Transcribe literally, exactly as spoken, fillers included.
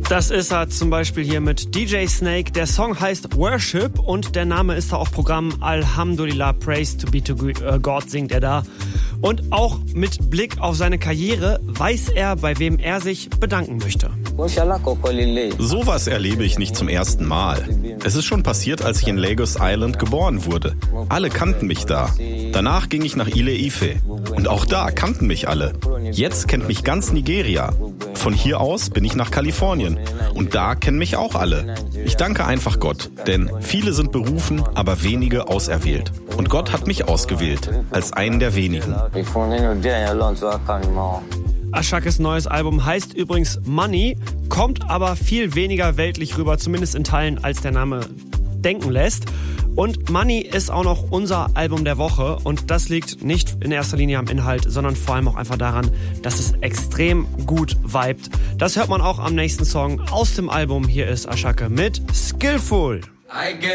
Das ist er zum Beispiel hier mit D J Snake. Der Song heißt Worship und der Name ist da auch Programm. Alhamdulillah, Praise to be to God singt er da. Und auch mit Blick auf seine Karriere weiß er, bei wem er sich bedanken möchte. Sowas erlebe ich nicht zum ersten Mal. Es ist schon passiert, als ich in Lagos Island geboren wurde. Alle kannten mich da. Danach ging ich nach Ile-Ife. Und auch da kannten mich alle. Jetzt kennt mich ganz Nigeria. Von hier aus bin ich nach Kalifornien. Und da kennen mich auch alle. Ich danke einfach Gott, denn viele sind berufen, aber wenige auserwählt. Und Gott hat mich ausgewählt, als einen der wenigen. Ashakes neues Album heißt übrigens Money, kommt aber viel weniger weltlich rüber, zumindest in Teilen, als der Name denken lässt. Und Money ist auch noch unser Album der Woche und das liegt nicht in erster Linie am Inhalt, sondern vor allem auch einfach daran, dass es extrem gut vibet. Das hört man auch am nächsten Song aus dem Album. Hier ist Ashake mit Skillful.